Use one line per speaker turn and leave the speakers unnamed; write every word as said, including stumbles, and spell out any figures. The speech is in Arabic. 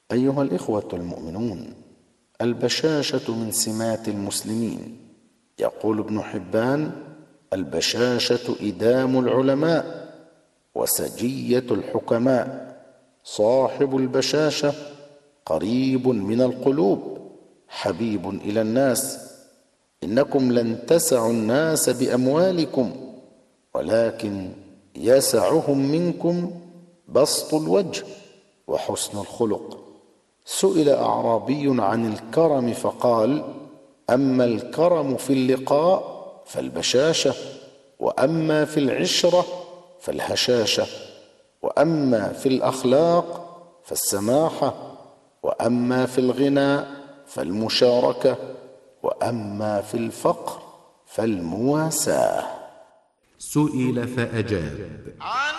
أيها الإخوة المؤمنون، البشاشة من سمات المسلمين. يقول ابن حبان: البشاشة إدام العلماء وسجية الحكماء. صاحب البشاشة قريب من القلوب، حبيب إلى الناس. إنكم لن تسعوا الناس بأموالكم، ولكن يسعهم منكم بسط الوجه وحسن الخلق. سئل أعرابي عن الكرم فقال: أما الكرم في اللقاء فالبشاشة، وأما في العشرة فالهشاشة، وأما في الأخلاق فالسماحة، وأما في الغنى فالمشاركة، وأما في الفقر فالمواساة.
سئل فأجاب: